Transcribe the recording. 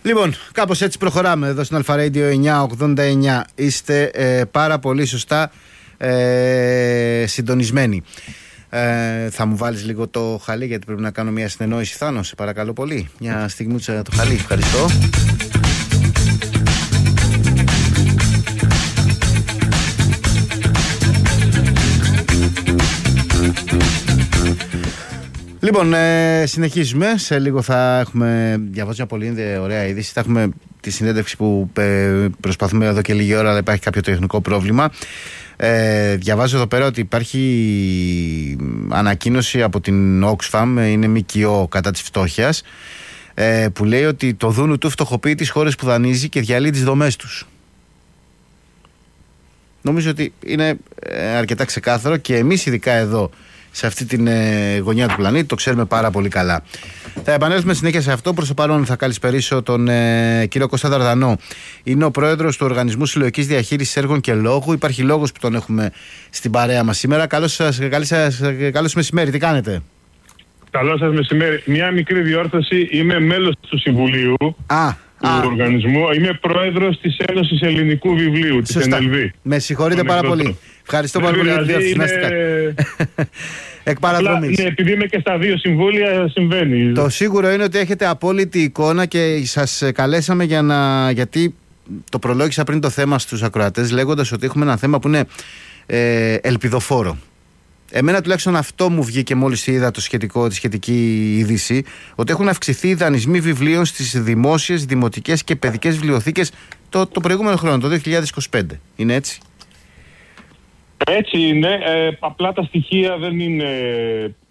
Λοιπόν, κάπως έτσι προχωράμε εδώ στην Αλφα Radio 989. Είστε πάρα πολύ σωστά συντονισμένοι. Θα μου βάλεις λίγο το χαλί, γιατί πρέπει να κάνω μια συνεννόηση. Θάνο, σε παρακαλώ πολύ. Μια στιγμούτσα το χαλί, ευχαριστώ. Λοιπόν, συνεχίζουμε. Σε λίγο θα έχουμε. Διαβάζω μια πολύ ωραία είδηση. Θα έχουμε τη συνέντευξη που προσπαθούμε εδώ και λίγη ώρα, αλλά υπάρχει κάποιο τεχνικό πρόβλημα. Διαβάζω εδώ πέρα ότι υπάρχει ανακοίνωση από την Oxfam, είναι ΜΚΟ κατά της φτώχειας, που λέει ότι το δούνου του φτωχοποιεί τις χώρες που δανείζει και διαλύει τις δομές τους. Νομίζω ότι είναι αρκετά ξεκάθαρο και εμείς ειδικά εδώ σε αυτή την γωνιά του πλανήτη το ξέρουμε πάρα πολύ καλά. Θα επανέλθουμε συνέχεια σε αυτό. Προς το παρόν θα καλησπερίσω τον κύριο Κώστα Δαρδανό. Είναι ο πρόεδρος του Οργανισμού Συλλογικής Διαχείρισης Έργων και Λόγου. Υπάρχει λόγος που τον έχουμε στην παρέα μας σήμερα. Καλώς μεσημέρι, τι κάνετε? Καλό σας μεσημέρι. Μια μικρή διόρθωση. Είμαι μέλος του Συμβουλίου του οργανισμού. Είμαι πρόεδρος της Ένωσης Ελληνικού Βιβλίου, της NLV. Με συγχωρείτε πάρα πολύ. Ευχαριστώ πάρα πολύ για τη διόρθωση. Εκ παραδρομής. Ναι, επειδή είμαι και στα δύο συμβούλια, συμβαίνει. Το σίγουρο είναι ότι έχετε απόλυτη εικόνα και σας καλέσαμε γιατί το προλόγησα πριν το θέμα στους ακροατές, λέγοντας ότι έχουμε ένα θέμα που είναι ελπιδοφόρο. Εμένα τουλάχιστον αυτό μου βγήκε μόλις είδα τη σχετική είδηση, ότι έχουν αυξηθεί οι δανεισμοί βιβλίων στις δημόσιες, δημοτικές και παιδικές βιβλιοθήκες το προηγούμενο χρόνο, το 2025. Είναι έτσι? Έτσι είναι. Απλά τα στοιχεία δεν είναι